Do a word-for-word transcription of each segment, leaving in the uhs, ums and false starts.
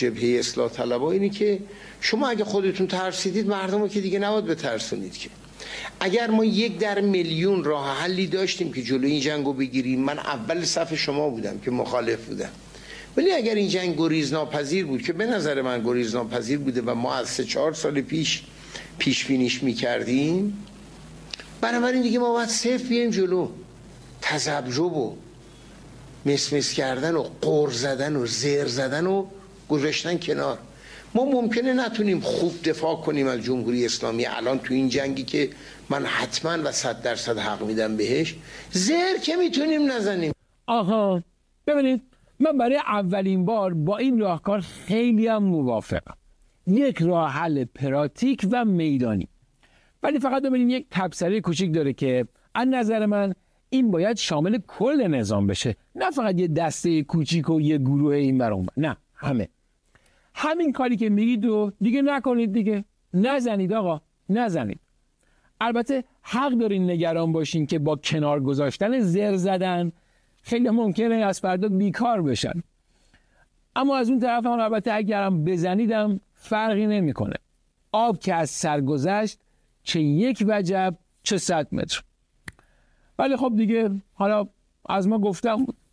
جبهه اصلاح طلبها اینه که شما اگه خودتون ترسیدید مردم رو که دیگه نباید بترسونید. که اگر ما یک در میلیون راه حلی داشتیم که جلوی این جنگ رو بگیریم، من اول صف شما بودم که مخالف بودم، ولی اگر این جنگ گریزناپذیر بود که به نظر من گریزناپذیر بوده و ما از سه چهار سال پیش پیش بینیش میکردیم، بنابراین دیگه ما باید صفر بیایم جلو. تذبذب و مسمس کردن و قرض زدن و زیر زدن و گذاشتن کنار. ما ممکنه نتونیم خوب دفاع کنیم از جمهوری اسلامی الان تو این جنگی که من حتما و صد درصد حق میدم بهش، زیر که میتونیم نزنیم. آها ببینید، من برای اولین بار با این راهکار خیلی هم موافقم. یک راه حل پراتیک و میدانی، ولی فقط ببینید یک تبصره کوچیک داره که از نظر من این باید شامل کل نظام بشه، نه فقط یه دسته کوچیک و یه گروه این برام، نه همه. همین کاری که میگید و دیگه نکنید، دیگه نزنید آقا، نزنید. البته حق دارین نگران باشین که با کنار گذاشتن زر زدن خیلی ممکنه از فردا بیکار بشن، اما از اون طرف هم البته اگرم بزنیدم فرقی نمیکنه. آب که از سر گذشت، چه یک وجب چه صد متر. ولی خب دیگه حالا از ما گفتم بود.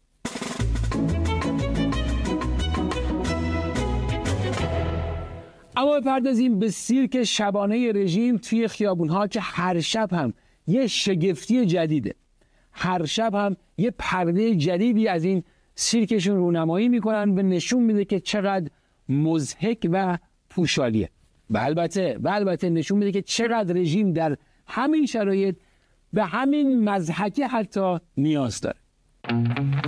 اما بپردازیم به سیرک شبانه رژیم توی خیابون‌ها که هر شب هم یه شگفتی جدیده. هر شب هم یه پرده جدیدی از این سیرکشون رونمایی میکنن و نشون میده که چقدر مضحک و پوشالیه. و البته و البته نشون میده که چقدر رژیم در همین شرایط به همین مضحکه حتی نیاز داره.